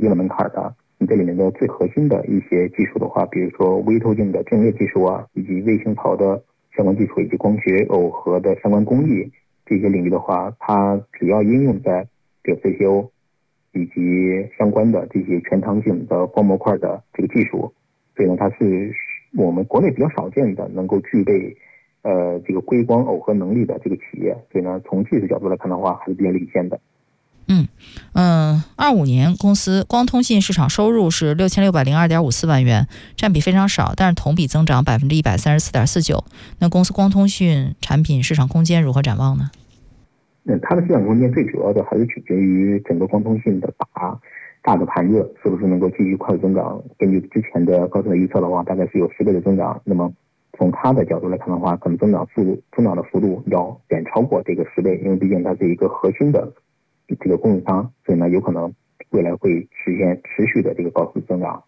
定了门槛的。这里面的最核心的一些技术的话，比如说微透镜的阵列技术啊，以及卫星槽的相关技术，以及光学耦合的相关工艺，这些领域的话，它只要应用在这个 CCO 以及相关的这些全场景的光模块的这个技术，所以呢，它是我们国内比较少见的能够具备这个硅光耦合能力的这个企业，所以呢，从技术角度来看的话，还是比较领先的。 25年公司光通信市场收入是6602.54万元，占比非常少，但是同比增长134.49%。那公司光通讯产品市场空间如何展望呢？ 它的市场空间最主要的还是取决于整个光通信的大的盘子是不是能够继续快速增长。根据之前的高盛的预测的话，大概是有10倍的增长。那么从它的角度来看的话，可能增长的幅度要远超过这个10倍，因为毕竟它是一个核心的这个供应商，所以呢，有可能未来会实现持续的这个高速增长。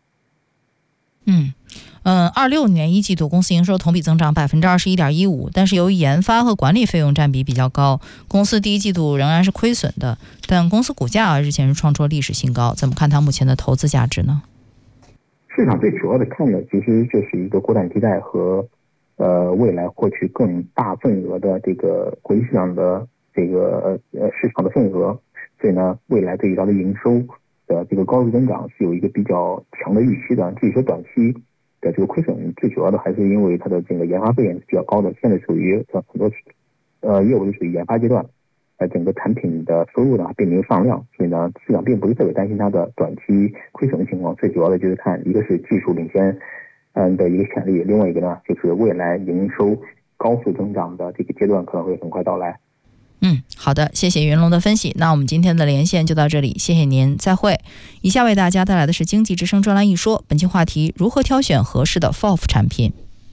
26年一季度公司营收同比增长21.15%，但是由于研发和管理费用占比比较高，公司第一季度仍然是亏损的。但公司股价日前是创出了历史新高，怎么看它目前的投资价值呢？ 市场最主要的看的其实就是一个国产替代和未来获取更大份额的这个国际市场的这个市场的份额，所以呢，未来对于它的营收的这个高速增长是有一个比较强的预期的。至于说短期的这个亏损，最主要的还是因为它的整个研发费用是比较高的，现在属于很多业务是属于研发阶段，整个产品的收入呢并没有上量，所以呢，市场并不是特别担心它的短期亏损的情况。最主要的就是看一个是技术领先的一个潜力，另外一个呢就是未来营收高速增长的这个阶段可能会很快到来。 好的，谢谢云龙的分析。那我们今天的连线就到这里，谢谢您，再会。以下为大家带来的是经济之声专栏一说，本期话题：如何挑选合适的 FOF 产品。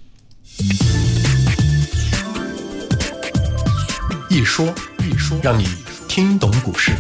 一说，让你听懂股市。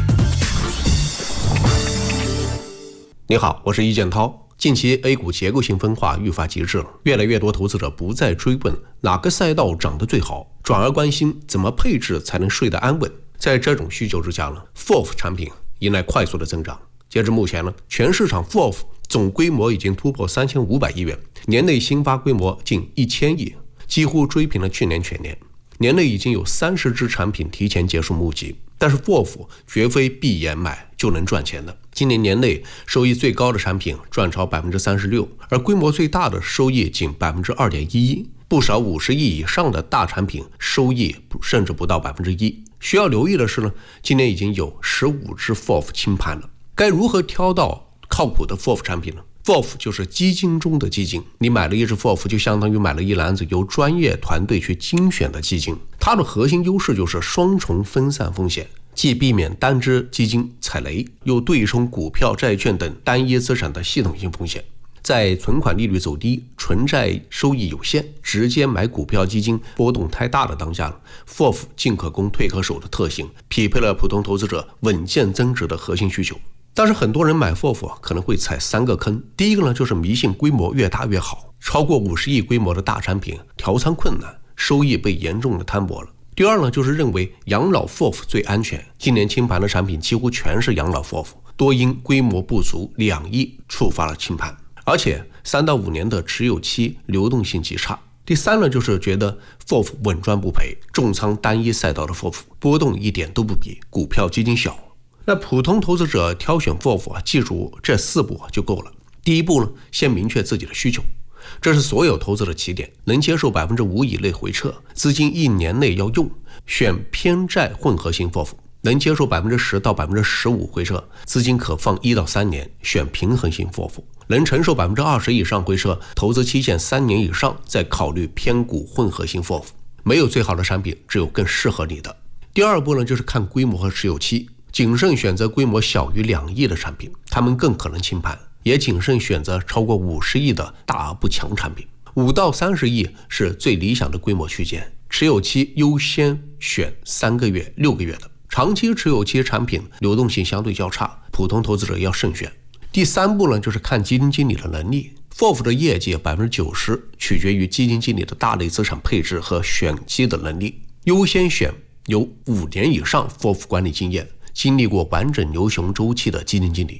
你好，我是易建涛。近期 A 股结构性分化愈发极致了，越来越多投资者不再追问哪个赛道涨得最好，转而关心怎么配置才能睡得安稳。在这种需求之下呢 ，FOF 产品迎来快速的增长。截至目前呢，全市场 FOF 总规模已经突破3500亿元，年内新发规模近1000亿，几乎追平了去年全年。年内已经有30只产品提前结束募集，但是 FOF 绝非闭眼买就能赚钱的。今年年内收益最高的产品赚超 36%， 而规模最大的收益仅 2.11%， 不少50亿以上的大产品收益甚至不到 1%。 需要留意的是呢，今年已经有15只 FOF 清盘了。该如何挑到靠谱的 FOF 产品呢？ FOF 就是基金中的基金，你买了一只 FOF 就相当于买了一篮子由专业团队去精选的基金。它的核心优势就是双重分散风险，既避免单只基金踩雷，又对冲股票、债券等单一资产的系统性风险。在存款利率走低、纯债收益有限、直接买股票基金波动太大的当下 FOF 进可攻退可守的特性，匹配了普通投资者稳健增值的核心需求。但是很多人买 FOF 可能会踩3个坑。第一个呢，就是迷信规模越大越好，超过50亿规模的大产品调仓困难，收益被严重的摊薄了。第二呢，就是认为养老 FOF 最安全，今年清盘的产品几乎全是养老 FOF， 多因规模不足2亿触发了清盘，而且3到5年的持有期流动性极差。第三呢，就是觉得 FOF 稳赚不赔，重仓单一赛道的 FOF 波动一点都不比股票基金小。那普通投资者挑选 FOF 记住这4步就够了。第一步呢，先明确自己的需求，这是所有投资的起点，能接受 5% 以内回撤，资金1年内要用，选偏债混合型 FOF， 能接受 10% 到 15% 回撤，资金可放1到3年，选平衡型 FOF， 能承受 20% 以上回撤，投资期限3年以上，再考虑偏股混合型 FOF。 没有最好的产品，只有更适合你的。第二步呢，就是看规模和持有期，谨慎选择规模小于2亿的产品，他们更可能清盘，也谨慎选择超过50亿的大而不强产品。5到30亿是最理想的规模区间，持有期优先选3个月、6个月的。长期持有期产品流动性相对较差，普通投资者要慎选。第三步呢，就是看基金经理的能力。FOF 的业绩 90% 取决于基金经理的大类资产配置和选基的能力，优先选有5年以上 FOF 管理经验、经历过完整牛熊周期的基金经理。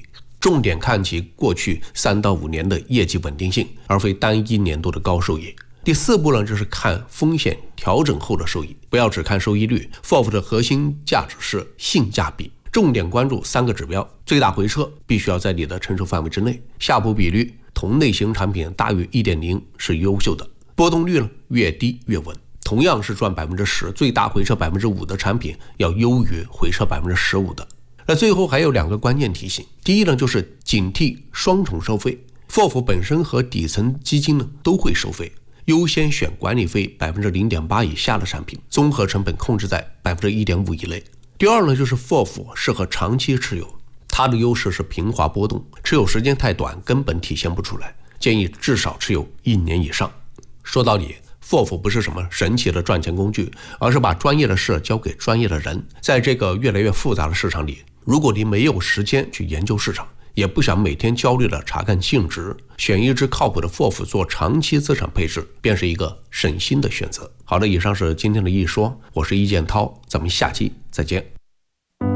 重点看其过去3到5年的业绩稳定性，而非单一年度的高收益。第4步呢，就是看风险调整后的收益，不要只看收益率。FOF 的核心价值是性价比，重点关注3个指标：最大回撤必须要在你的承受范围之内，夏普比率同类型产品大于 1.0 是优秀的，波动率呢越低越稳。同样是赚 10%， 最大回撤 5% 的产品要优于回撤 15% 的。那最后还有2个关键提醒，第一呢，就是警惕双重收费。FOF 本身和底层基金呢都会收费，优先选管理费 0.8% 以下的产品，综合成本控制在 1.5% 以内。第二呢，就是 FOF 适合长期持有，它的优势是平滑波动，持有时间太短根本体现不出来，建议至少持有1年以上。说到底，FOF 不是什么神奇的赚钱工具，而是把专业的事交给专业的人。在这个越来越复杂的市场里，如果你没有时间去研究市场，也不想每天焦虑地查看净值，选一只靠谱的 FOF 做长期资产配置，便是一个省心的选择。好的，以上是今天的一说，我是易建涛，咱们下期再见。